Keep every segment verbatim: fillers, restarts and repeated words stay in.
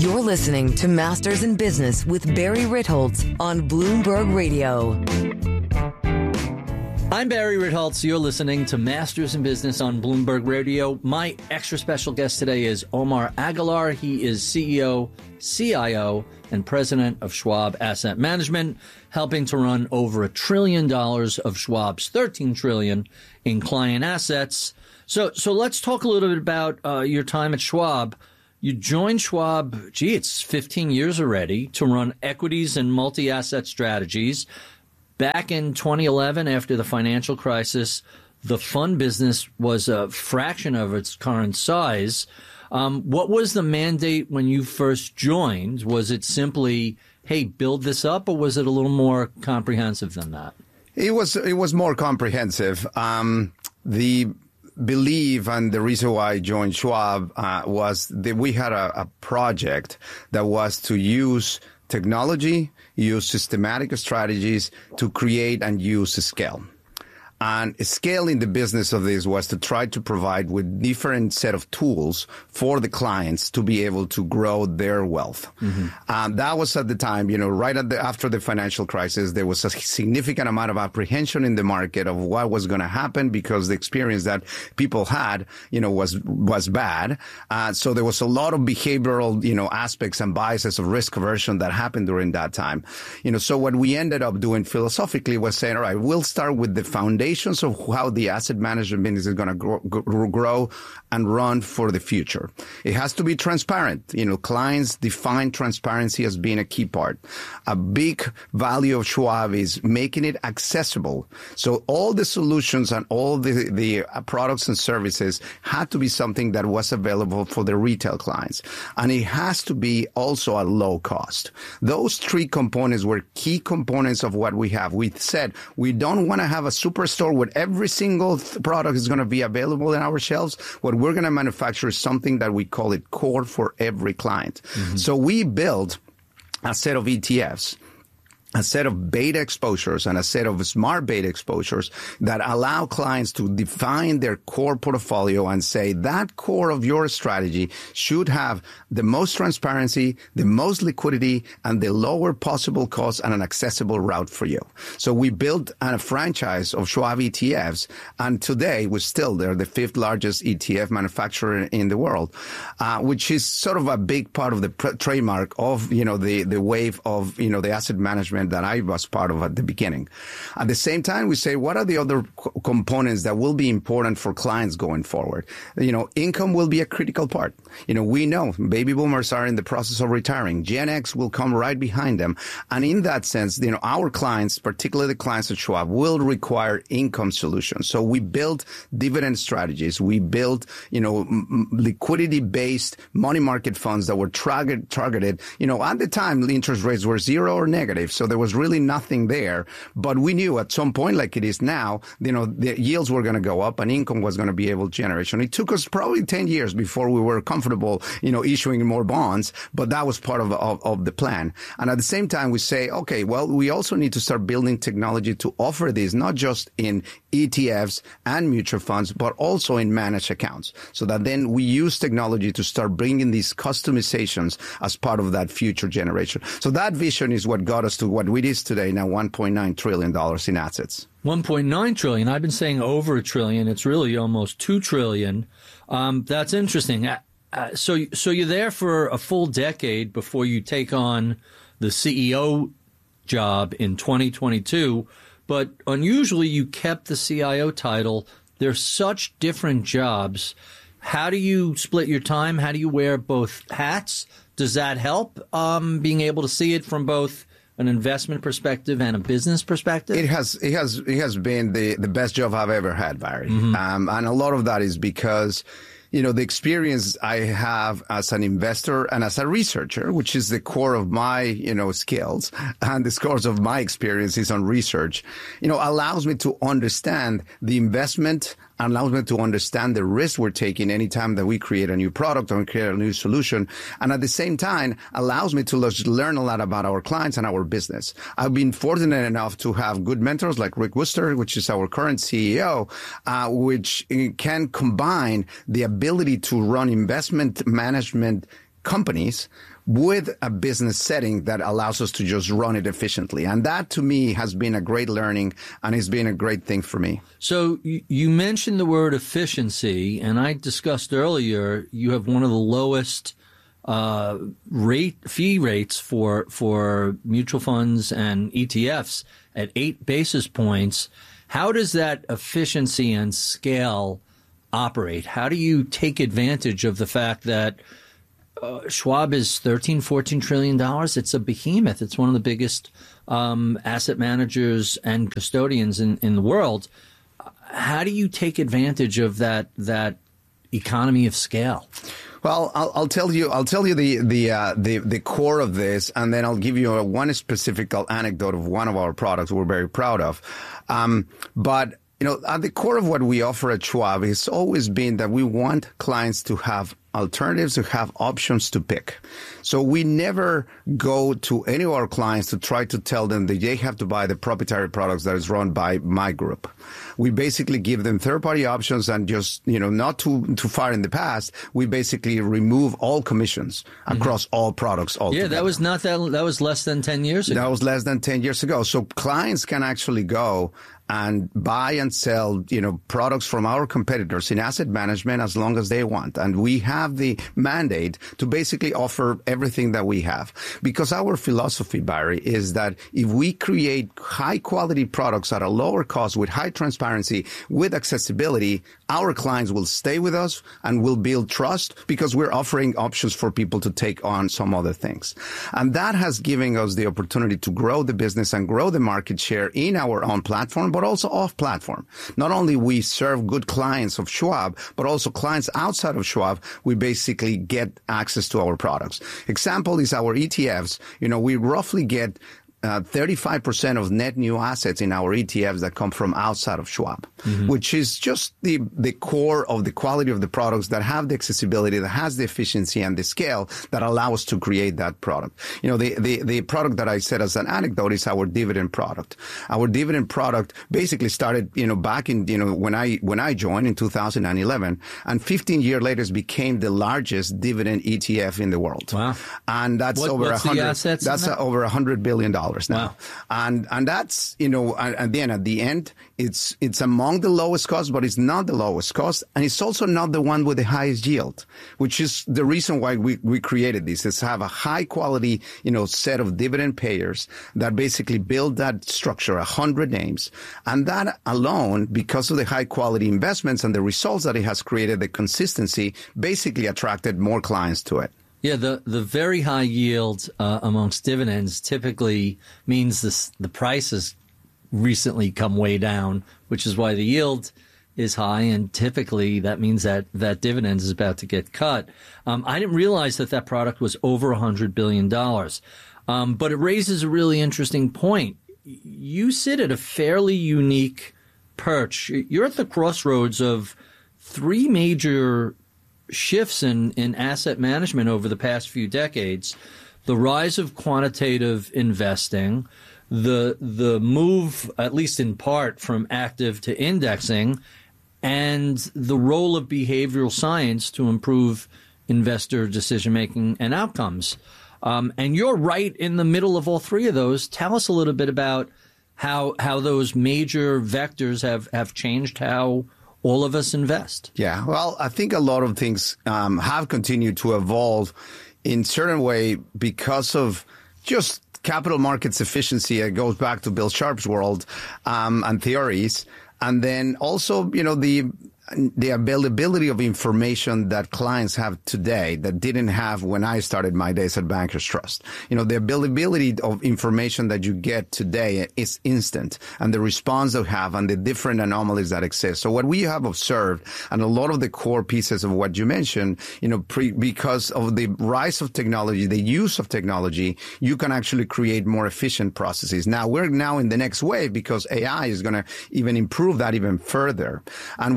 You're listening to Masters in Business with Barry Ritholtz on Bloomberg Radio. I'm Barry Ritholtz. You're listening to Masters in Business on Bloomberg Radio. My extra special guest today is Omar Aguilar. He is C E O, C I O, and president of Schwab Asset Management, helping to run over a trillion dollars of Schwab's thirteen trillion dollars in client assets. So, so let's talk a little bit about uh, your time at Schwab. You joined Schwab, gee, it's fifteen years already, to run equities and multi-asset strategies. Back in twenty eleven, after the financial crisis, the fund business was a fraction of its current size. Um, what was the mandate when you first joined? Was it simply, hey, build this up, or was it a little more comprehensive than that? It was it was more comprehensive. Um, the belief and the reason why I joined Schwab uh, was that we had a, a project that was to use technology, use systematic strategies to create and use scale. And scaling the business of this was to try to provide with different set of tools for the clients to be able to grow their wealth. Mm-hmm. Um, that was at the time, you know, right at the, after the financial crisis, there was a significant amount of apprehension in the market of what was going to happen because the experience that people had, you know, was, was bad. Uh, so there was a lot of behavioral, you know, aspects and biases of risk aversion that happened during that time. You know, so what we ended up doing philosophically was saying, all right, we'll start with the foundation of how the asset management business is going to grow, grow and run for the future. It has to be transparent. You know, clients define transparency as being a key part. A big value of Schwab is making it accessible. So all the solutions and all the, the products and services had to be something that was available for the retail clients. And it has to be also at low cost. Those three components were key components of what we have. We said we don't want to have a superstore where every single th- product is going to be available in our shelves. What we're going to manufacture is something that we call it core for every client. Mm-hmm. So we built a set of E T Fs, a set of beta exposures and a set of smart beta exposures that allow clients to define their core portfolio and say that core of your strategy should have the most transparency, the most liquidity, and the lower possible cost and an accessible route for you. So we built a franchise of Schwab E T Fs, and today we're still there, the fifth largest E T F manufacturer in the world, uh, which is sort of a big part of the pr- trademark of, you know, the, the wave of, you know, the asset management that I was part of at the beginning. At the same time, we say, what are the other co- components that will be important for clients going forward? You know, income will be a critical part. You know, we know baby boomers are in the process of retiring. Gen X will come right behind them. And in that sense, you know, our clients, particularly the clients at Schwab, will require income solutions. So we built dividend strategies. We built, you know, m- liquidity-based money market funds that were target- targeted. You know, at the time, the interest rates were zero or negative. So there was really nothing there. But we knew at some point, like it is now, you know, the yields were going to go up and income was going to be able to generate. And it took us probably ten years before we were comfortable, you know, issuing more bonds. But that was part of, of, of the plan. And at the same time, we say, okay, well, we also need to start building technology to offer these, not just in E T Fs and mutual funds, but also in managed accounts. So that then we use technology to start bringing these customizations as part of that future generation. So that vision is what got us to what it is today, now one point nine trillion dollars in assets. one point nine trillion dollars. I've been saying over a trillion. It's really almost two trillion dollars. Um, that's interesting. Uh, uh, so, so you're there for a full decade before you take on the C E O job in twenty twenty-two. But unusually, you kept the C I O title. They're such different jobs. How do you split your time? How do you wear both hats? Does that help, um, being able to see it from both an investment perspective and a business perspective? It has, it has, it has been the, the best job I've ever had, Barry. Mm-hmm. Um, and a lot of that is because, you know, the experience I have as an investor and as a researcher, which is the core of my, you know, skills and the scores of my experiences on research, you know, allows me to understand the investment, allows me to understand the risk we're taking anytime that we create a new product or create a new solution. And at the same time, allows me to learn a lot about our clients and our business. I've been fortunate enough to have good mentors like Rick Wooster, which is our current C E O, uh, which can combine the ability to run investment management companies with a business setting that allows us to just run it efficiently. And that, to me, has been a great learning, and it's been a great thing for me. So you mentioned the word efficiency, and I discussed earlier you have one of the lowest uh, rate fee rates for for mutual funds and E T Fs at eight basis points. How does that efficiency and scale operate? How do you take advantage of the fact that uh, Schwab is thirteen, fourteen trillion dollars? It's a behemoth. It's one of the biggest um, asset managers and custodians in, in the world. How do you take advantage of that that economy of scale? Well, I'll, I'll tell you. I'll tell you the the uh, the the core of this, and then I'll give you a, one specific anecdote of one of our products we're very proud of. Um, but you know, at the core of what we offer at Schwab has always been that we want clients to have alternatives, to have options to pick. So we never go to any of our clients to try to tell them that they have to buy the proprietary products that is run by my group. We basically give them third-party options, and just, you know, not too too far in the past, we basically remove all commissions across mm-hmm. all products altogether. Yeah, that was not that, that was less than ten years ago. That was less than ten years ago. So clients can actually go and buy and sell, you know, products from our competitors in asset management as long as they want. And we have the mandate to basically offer everything that we have. Because our philosophy, Barry, is that if we create high quality products at a lower cost with high transparency, with accessibility, our clients will stay with us and will build trust because we're offering options for people to take on some other things. And that has given us the opportunity to grow the business and grow the market share in our own platform, but also off platform. Not only we serve good clients of Schwab, but also clients outside of Schwab, we basically get access to our products. Example is our E T Fs. You know, we roughly get Uh, thirty-five percent of net new assets in our E T Fs that come from outside of Schwab, mm-hmm. which is just the, the core of the quality of the products that have the accessibility, that has the efficiency and the scale that allow us to create that product. You know, the, the, the product that I said as an anecdote is our dividend product. Our dividend product basically started, you know, back in, you know, when I, when I joined in two thousand eleven, and fifteen years later became the largest dividend E T F in the world. Wow. And that's what, over a hundred, that's that? over a hundred billion dollars. Now. Wow. And, and that's, you know, and then at the end, it's, it's among the lowest cost, but it's not the lowest cost. And it's also not the one with the highest yield, which is the reason why we, we created this, is to have a high quality, you know, set of dividend payers that basically build that structure, a hundred names. And that alone, because of the high quality investments and the results that it has created, the consistency basically attracted more clients to it. Yeah, the, the very high yield uh, amongst dividends typically means this, the price has recently come way down, which is why the yield is high, and typically that means that, that dividends is about to get cut. Um, I didn't realize that that product was over one hundred billion dollars, um, but it raises a really interesting point. You sit at a fairly unique perch. You're at the crossroads of three major shifts in, in asset management over the past few decades: the rise of quantitative investing, the the move, at least in part, from active to indexing, and the role of behavioral science to improve investor decision-making and outcomes. Um, and you're right in the middle of all three of those. Tell us a little bit about how how those major vectors have, have changed how all of us invest. Yeah, well, I think a lot of things um, have continued to evolve in certain way because of just capital markets efficiency. It goes back to Bill Sharpe's world um, and theories. And then also, you know, the the availability of information that clients have today that didn't have when I started my days at Bankers Trust. You know, the availability of information that you get today is instant, and the response they have and the different anomalies that exist. So what we have observed, and a lot of the core pieces of what you mentioned, you know, pre, because of the rise of technology, the use of technology, you can actually create more efficient processes. Now, we're now in the next wave because A I is going to even improve that even further. And what we're doing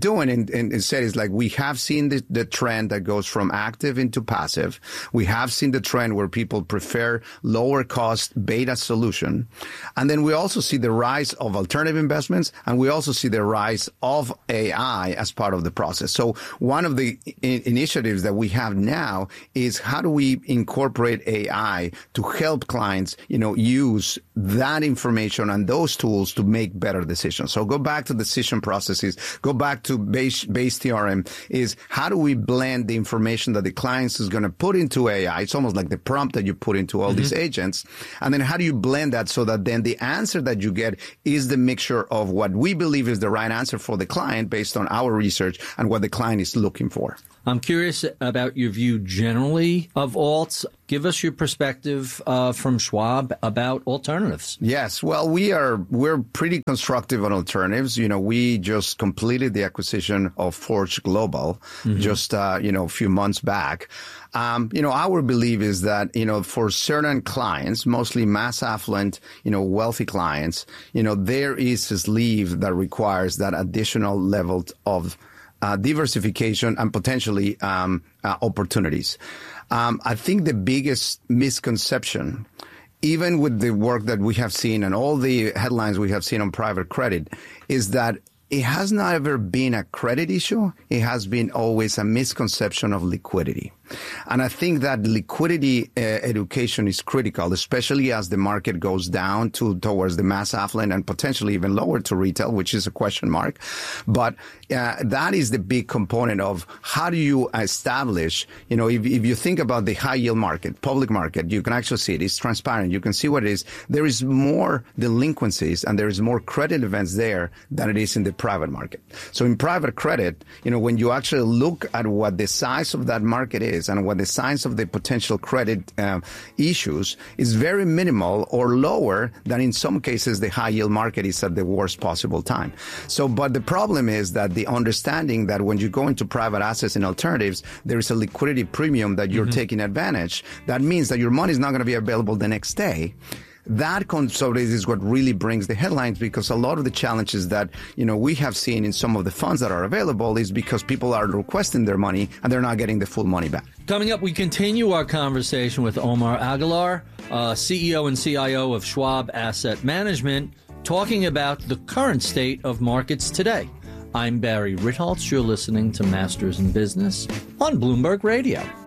doing in, in, instead is like we have seen the, the trend that goes from active into passive. We have seen the trend where people prefer lower cost beta solution. And then we also see the rise of alternative investments, and we also see the rise of A I as part of the process. So one of the I- initiatives that we have now is how do we incorporate A I to help clients, you know, use that information and those tools to make better decisions. So go back to decision processes, go back to base, base T R M is how do we blend the information that the clients is going to put into A I? It's almost like the prompt that you put into all mm-hmm. these agents. And then how do you blend that so that then the answer that you get is the mixture of what we believe is the right answer for the client based on our research and what the client is looking for. I'm curious about your view generally of alts. Give us your perspective uh, from Schwab about alternatives. Yes. Well, we are, we're pretty constructive on alternatives. You know, we just completed the acquisition of Forge Global mm-hmm. just, uh, you know, a few months back. Um, you know, our belief is that, you know, for certain clients, mostly mass affluent, you know, wealthy clients, you know, there is a sleeve that requires that additional level of Uh, diversification and potentially um, uh, opportunities. Um, I think the biggest misconception, even with the work that we have seen and all the headlines we have seen on private credit, is that it has not ever been a credit issue. It has been always a misconception of liquidity. And I think that liquidity uh, education is critical, especially as the market goes down to towards the mass affluent and potentially even lower to retail, which is a question mark. But uh, that is the big component of how do you establish, you know, if, if you think about the high yield market, public market, you can actually see it. It's transparent. You can see what it is. There is more delinquencies and there is more credit events there than it is in the private market. So in private credit, you know, when you actually look at what the size of that market is, and what the size of the potential credit uh, issues is very minimal or lower than in some cases the high yield market is at the worst possible time. So, but the problem is that the understanding that when you go into private assets and alternatives, there is a liquidity premium that you're mm-hmm. taking advantage. That means that your money is not going to be available the next day. That consolidation is what really brings the headlines, because a lot of the challenges that, you know, we have seen in some of the funds that are available is because people are requesting their money and they're not getting the full money back. Coming up, we continue our conversation with Omar Aguilar, uh, C E O and C I O of Schwab Asset Management, talking about the current state of markets today. I'm Barry Ritholtz. You're listening to Masters in Business on Bloomberg Radio.